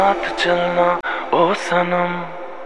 साथ चलना ओ सनम।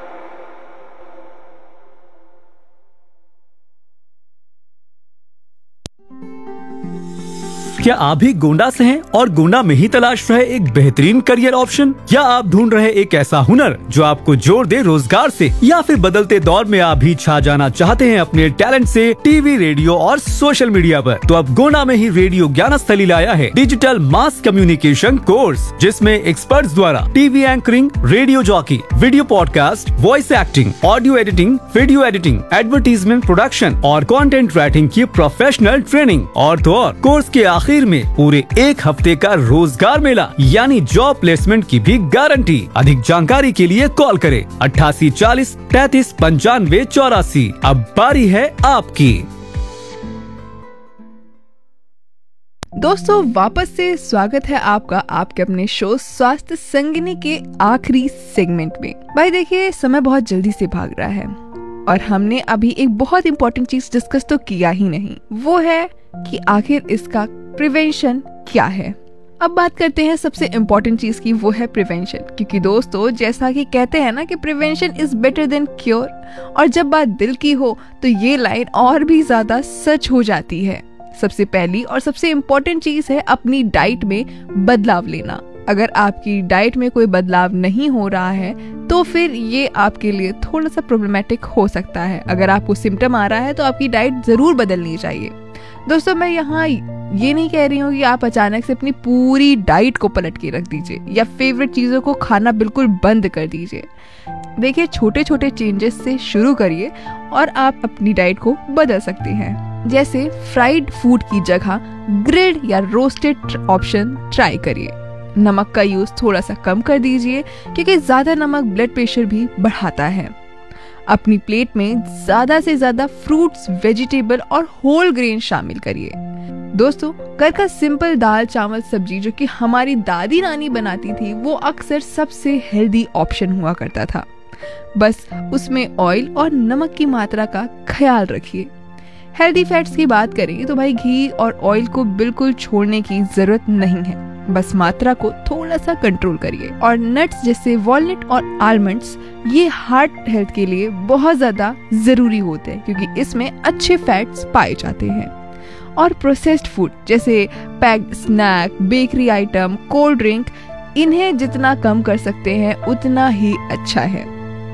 क्या आप भी गोंडा से हैं और गोंडा में ही तलाश रहे एक बेहतरीन करियर ऑप्शन, या आप ढूंढ रहे एक ऐसा हुनर जो आपको जोड़ दे रोजगार से, या फिर बदलते दौर में आप भी छा जाना चाहते हैं अपने टैलेंट से टीवी, रेडियो और सोशल मीडिया पर, तो अब गोंडा में ही रेडियो ज्ञानस्थली लाया है डिजिटल मास कम्युनिकेशन कोर्स, जिसमें एक्सपर्ट्स द्वारा TV anchoring, radio jockey, video podcast, voice acting, audio editing, video editing, advertisement production और कंटेंट राइटिंग की प्रोफेशनल ट्रेनिंग और तो और कोर्स के आखिर में पूरे एक हफ्ते का रोजगार मेला यानी जॉब प्लेसमेंट की भी गारंटी। अधिक जानकारी के लिए कॉल करें 8840 33 95 84। अब बारी है आपकी। दोस्तों, वापस से स्वागत है आपका आपके अपने शो स्वास्थ्य संगिनी के आखिरी सेगमेंट में। भाई देखिए, समय बहुत जल्दी से भाग रहा है और हमने अभी एक बहुत इम्पोर्टेंट चीज डिस्कस तो किया ही नहीं, वो है कि आखिर इसका प्रिवेंशन क्या है। अब बात करते हैं सबसे इम्पोर्टेंट चीज की, वो है प्रिवेंशन। क्योंकि दोस्तों, जैसा कि कहते हैं ना कि prevention is better than cure, और जब बात दिल की हो तो ये लाइन और भी ज्यादा सच हो जाती है। सबसे पहली और सबसे इम्पोर्टेंट चीज है अपनी डाइट में बदलाव लेना। अगर आपकी डाइट में कोई बदलाव नहीं हो रहा है तो फिर ये आपके लिए थोड़ा सा प्रॉब्लमेटिक हो सकता है। अगर आपको सिम्टम आ रहा है तो आपकी डाइट जरूर बदलनी चाहिए। दोस्तों, मैं यहाँ ये नहीं कह रही हूँ कि आप अचानक से अपनी पूरी डाइट को पलट के रख दीजिए या फेवरेट चीजों को खाना बिल्कुल बंद कर दीजिए। देखिए, छोटे छोटे चेंजेस से शुरू करिए और आप अपनी डाइट को बदल सकते हैं। जैसे फ्राइड फूड की जगह ग्रिल्ड या रोस्टेड ऑप्शन ट्राई करिए। नमक का यूज थोड़ा सा कम कर दीजिए, क्योंकि ज्यादा नमक ब्लड प्रेशर भी बढ़ाता है। अपनी प्लेट में ज्यादा से ज्यादा फ्रूट्स, वेजिटेबल और होल ग्रेन शामिल करिए। दोस्तों, घर का सिंपल दाल चावल सब्जी जो कि हमारी दादी नानी बनाती थी, वो अक्सर सबसे हेल्दी ऑप्शन हुआ करता था। बस उसमें ऑयल और नमक की मात्रा का ख्याल रखिए। हेल्दी फैट्स की बात करें तो भाई घी और ऑयल को बिल्कुल छोड़ने की जरूरत नहीं है, बस मात्रा को थोड़ा सा कंट्रोल करिए। और नट्स जैसे वॉलनट और आलमंड्स, ये हार्ट हेल्थ के लिए बहुत ज्यादा जरूरी होते हैं, क्योंकि इसमें अच्छे फैट्स पाए जाते हैं। और प्रोसेस्ड फूड जैसे packed snack, bakery item, cold drink, इन्हें जितना कम कर सकते हैं उतना ही अच्छा है।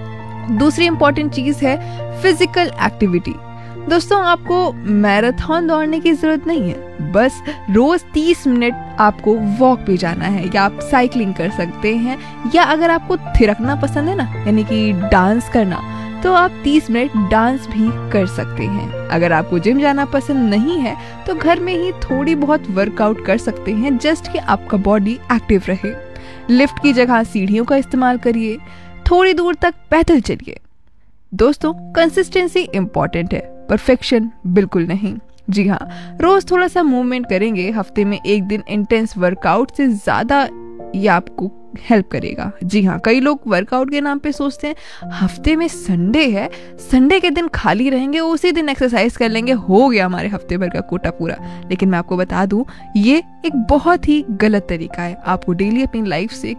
दूसरी इंपॉर्टेंट चीज है फिजिकल एक्टिविटी। दोस्तों, आपको मैराथन दौड़ने की जरूरत नहीं है, बस रोज 30 मिनट आपको वॉक पे जाना है, या आप साइकिलिंग कर सकते हैं, या अगर आपको थिरकना पसंद है ना, यानी कि डांस करना, तो आप 30 मिनट डांस भी कर सकते हैं। अगर आपको जिम जाना पसंद नहीं है तो घर में ही थोड़ी बहुत वर्कआउट कर सकते हैं, जस्ट कि आपका बॉडी एक्टिव रहे। लिफ्ट की जगह सीढ़ियों का इस्तेमाल करिए, थोड़ी दूर तक पैदल चलिए। दोस्तों, कंसिस्टेंसी इम्पोर्टेंट है, परफेक्शन बिल्कुल नहीं। जी हाँ, रोज थोड़ा सा मूवमेंट करेंगे, हफ्ते में एक दिन इंटेंस वर्कआउट से ज्यादा ये आपको हेल्प करेगा। जी हाँ, कई लोग वर्कआउट के नाम पे सोचते हैं हफ्ते में संडे है, संडे के दिन खाली रहेंगे, उसी दिन एक्सरसाइज कर लेंगे, हो गया हमारे हफ्ते भर का कोटा पूरा। लेकिन मैं आपको बता दूं, ये एक बहुत ही गलत तरीका है। आपको डेली अपनी लाइफ से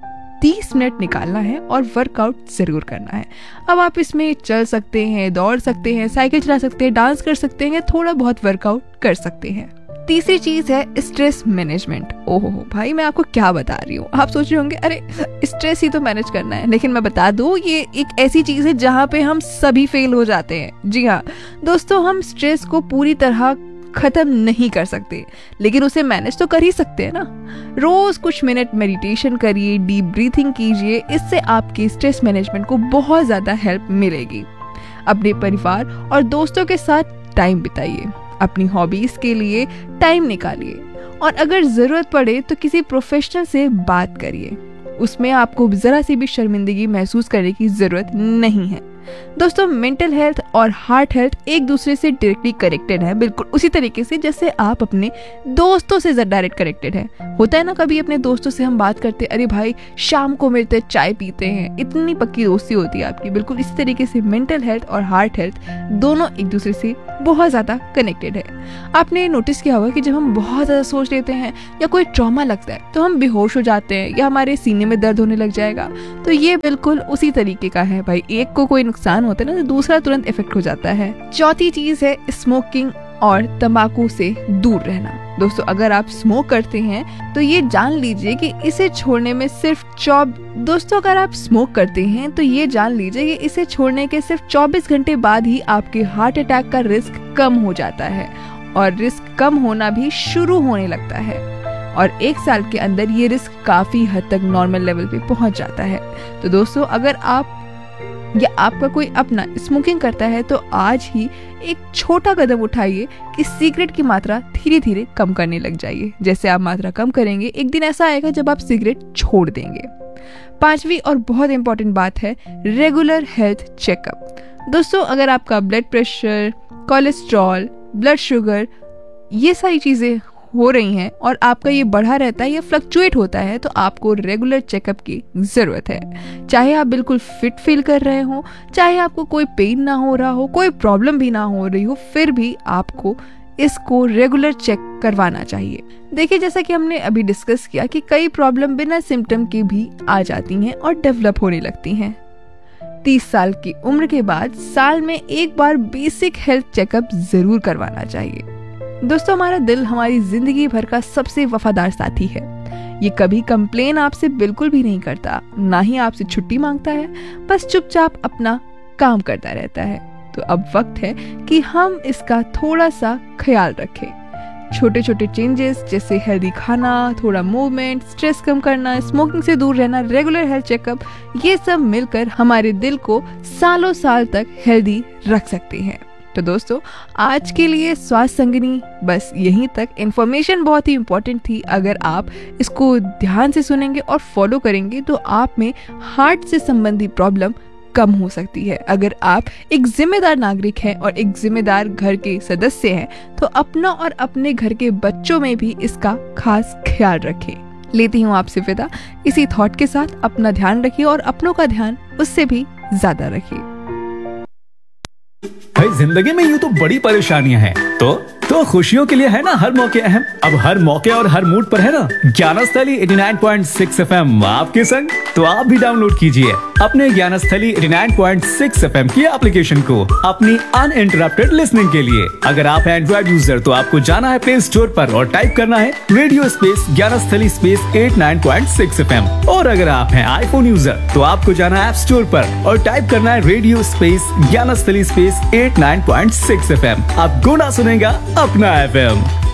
30 मिनट निकालना है और वर्कआउट जरूर करना है। अब आप इसमें चल सकते हैं, दौड़ सकते हैं, साइकिल चला सकते हैं, डांस कर सकते हैं, थोड़ा बहुत वर्कआउट कर सकते हैं। तीसरी चीज है स्ट्रेस मैनेजमेंट। ओहो भाई, मैं आपको क्या बता रही हूँ। आप सोच रहे होंगे अरे स्ट्रेस ही तो मैनेज करना है, लेकिन मैं बता दूं ये एक ऐसी चीज है जहाँ पे हम सभी फेल हो जाते हैं। जी हाँ दोस्तों, हम स्ट्रेस को पूरी तरह खत्म नहीं कर सकते, लेकिन उसे मैनेज तो कर ही सकते हैं ना। रोज कुछ मिनट मेडिटेशन करिए, डीप ब्रीथिंग कीजिए, इससे आपके स्ट्रेस मैनेजमेंट को बहुत ज्यादा हेल्प मिलेगी। अपने परिवार और दोस्तों के साथ टाइम बिताइए, अपनी हॉबीज के लिए टाइम निकालिए, और अगर जरूरत पड़े तो किसी प्रोफेशनल से बात करिए। उसमें आपको जरा सी भी शर्मिंदगी महसूस करने की जरूरत नहीं है। दोस्तों, मेंटल हेल्थ और हार्ट हेल्थ एक दूसरे से डायरेक्टली कनेक्टेड है, बिल्कुल उसी तरीके से जैसे आप अपने दोस्तों से डायरेक्ट कनेक्टेड है। होता है ना, कभी अपने दोस्तों से हम बात करते हैं, अरे भाई शाम को मिलते चाय पीते हैं, इतनी पक्की दोस्ती होती है आपकी। बिल्कुल इसी तरीके से मेंटल हेल्थ और हार्ट हेल्थ दोनों एक दूसरे से बहुत ज़्यादा कनेक्टेड है। आपने नोटिस किया होगा कि जब हम बहुत ज़्यादा सोच लेते हैं या कोई ट्रॉमा लगता है तो हम बेहोश हो जाते हैं या हमारे सीने में दर्द होने लग जाएगा। तो ये बिल्कुल उसी तरीके का है भाई, एक को कोई नुकसान होता है ना तो दूसरा तुरंत इफेक्ट हो जाता है। चौथी चीज़ है स्मोकिंग और तंबाकू से दूर रहना। दोस्तों अगर आप स्मोक करते हैं तो ये जान लीजिए कि इसे छोड़ने में सिर्फ अगर आप स्मोक करते हैं तो ये जान लीजिए कि इसे छोड़ने के सिर्फ 24 घंटे बाद ही आपके हार्ट अटैक का रिस्क कम हो जाता है और रिस्क कम होना भी शुरू होने लगता है और 1 साल के अंदर ये रिस्क काफी हद तक नॉर्मल लेवल पे पहुंच जाता है। तो दोस्तों अगर आप या आपका कोई अपना स्मोकिंग करता है तो आज ही एक छोटा कदम उठाइए कि सिगरेट की मात्रा धीरे धीरे कम करने लग जाइए। जैसे आप मात्रा कम करेंगे एक दिन ऐसा आएगा जब आप सिगरेट छोड़ देंगे। 5वीं और बहुत इंपॉर्टेंट बात है रेगुलर हेल्थ चेकअप। दोस्तों अगर आपका blood pressure, cholesterol, blood sugar ये सारी चीजें हो रही हैं और आपका ये बढ़ा रहता है या फ्लक्चुएट होता है तो आपको रेगुलर चेकअप की जरूरत है। चाहे आप बिल्कुल फिट फील कर रहे हो, चाहे आपको कोई पेन ना हो रहा हो, कोई प्रॉब्लम भी ना हो रही हो, फिर भी आपको इसको रेगुलर चेक करवाना चाहिए। देखिए जैसा कि हमने अभी डिस्कस किया कि कई प्रॉब्लम बिना सिम्टम के भी आ जाती हैं और डेवलप होने लगती हैं। 30 साल की उम्र के बाद साल में एक बार बेसिक हेल्थ चेकअप जरूर करवाना चाहिए। दोस्तों हमारा दिल हमारी जिंदगी भर का सबसे वफादार साथी है। ये कभी कंप्लेन आपसे बिल्कुल भी नहीं करता, ना ही आपसे छुट्टी मांगता है, बस चुपचाप अपना काम करता रहता है। तो अब वक्त है कि हम इसका थोड़ा सा ख्याल रखें। छोटे छोटे चेंजेस जैसे हेल्दी खाना, थोड़ा मूवमेंट, स्ट्रेस कम करना, स्मोकिंग से दूर रहना, रेगुलर हेल्थ चेकअप, ये सब मिलकर हमारे दिल को सालों साल तक हेल्दी रख सकते हैं। तो दोस्तों आज के लिए स्वास्थ्य संगिनी बस यहीं तक। इन्फॉर्मेशन बहुत ही इम्पोर्टेंट थी। अगर आप इसको ध्यान से सुनेंगे और फॉलो करेंगे तो आप में हार्ट से संबंधित प्रॉब्लम कम हो सकती है। अगर आप एक जिम्मेदार नागरिक हैं और एक जिम्मेदार घर के सदस्य हैं तो अपना और अपने घर के बच्चों में भी इसका खास ख्याल रखें। लेती हूँ आपसे विदा इसी थॉट के साथ। अपना ध्यान रखिए और अपनों का ध्यान उससे भी ज्यादा रखिए। भाई जिंदगी में यूं तो बड़ी परेशानियां हैं तो खुशियों के लिए है ना हर मौके अहम। अब हर मौके और हर मूड पर है ना ज्ञानस्थली 89.6 FM आपके संग। तो आप भी डाउनलोड कीजिए अपने ज्ञानस्थली 89.6 FM की एप्लीकेशन को अपनी अनइंटरप्टेड लिसनिंग के लिए। अगर आप हैं एंड्रॉइड यूजर तो आपको जाना है प्ले स्टोर पर और टाइप करना है radio space Gyansthali space 89.6 FM। और अगर आप हैं आईफोन यूजर तो आपको जाना है ऐप स्टोर पर और टाइप करना है radio space Gyansthali space 89.6 FM। आप गुना सुनेगा अपना FM।